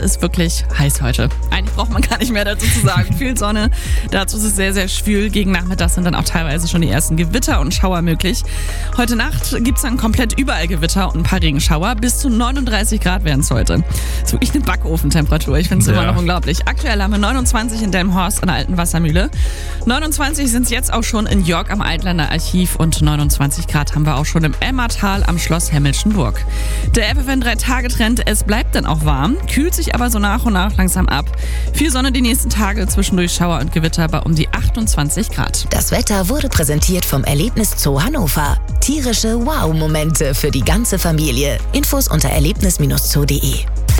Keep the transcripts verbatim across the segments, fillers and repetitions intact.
ist wirklich heiß heute. Eigentlich braucht man gar nicht mehr dazu zu sagen. Viel Sonne, dazu ist es sehr, sehr schwül. Gegen Nachmittag sind dann auch teilweise schon die ersten Gewitter und Schauer möglich. Heute Nacht gibt es dann komplett überall Gewitter und ein paar Regenschauer. Bis zu neununddreißig Grad werden es heute. Das ist wirklich eine Backofentemperatur. Ich finde es ja. immer noch unglaublich. Aktuell haben wir neunundzwanzig in Delmenhorst an der Alten Wassermühle. neunundzwanzig sind es jetzt auch schon in York am Altländer Archiv und neunundzwanzig Grad haben wir auch schon im Emmertal am Schloss Hemmelschenburg. Der F F N drei Tage Trend, es bleibt dann auch warm, kühlt sich aber so nach und nach langsam ab. Viel Sonne die nächsten Tage, zwischendurch Schauer und Gewitter bei um die achtundzwanzig Grad. Das Wetter wurde präsentiert vom Erlebniszoo Hannover. Tierische Wow-Momente für die ganze Familie. Infos unter erlebnis Bindestrich zoo punkt de.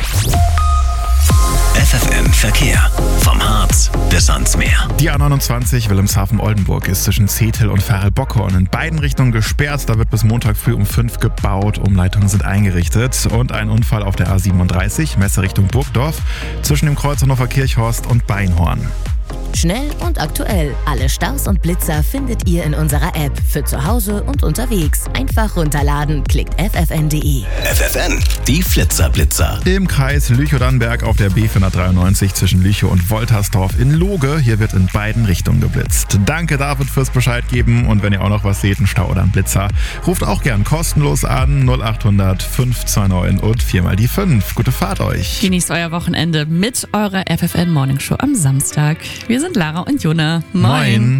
F F N Verkehr. Vom Harz bis ans Meer. Die A neunundzwanzig Wilhelmshaven-Oldenburg ist zwischen Zetel und Ferl-Bockhorn in beiden Richtungen gesperrt. Da wird bis Montag früh um fünf gebaut. Umleitungen sind eingerichtet. Und ein Unfall auf der A siebenunddreißig, Messe Richtung Burgdorf, zwischen dem Kreuz Hannover Kirchhorst und Beinhorn. Schnell und aktuell. Alle Staus und Blitzer findet ihr in unserer App. Für zu Hause und unterwegs. Einfach runterladen. Klickt f f n punkt de. F F N, die Flitzer-Blitzer. Im Kreis Lüchow-Dannenberg auf der B vierhundertdreiundneunzig zwischen Lüchow und Woltersdorf in Loge. Hier wird in beiden Richtungen geblitzt. Danke David fürs Bescheid geben. Und wenn ihr auch noch was seht, einen Stau oder einen Blitzer, ruft auch gern kostenlos an null achthundert fünf zwei neun und viermal die fünf. Gute Fahrt euch. Genießt euer Wochenende mit eurer F F N Morning Show am Samstag. Wir sind Lara und Jona. Moin. Moin.